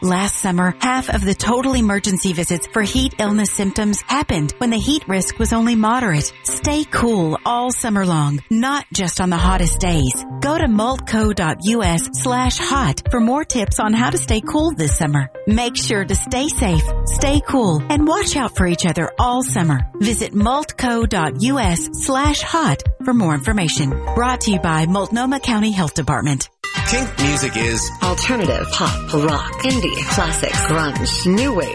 Last summer, half of the total emergency visits for heat illness symptoms happened when the heat risk was only moderate. Stay cool all summer long, not just on the hottest days. Go to multco.us/hot for more tips on how to stay cool this summer. Make sure to stay safe, stay cool, and watch out for each other all summer. Visit multco.us/hot for more information. Brought to you by Multnomah County Health Department. Kink music is alternative, pop, rock, indie, classic, grunge, new wave.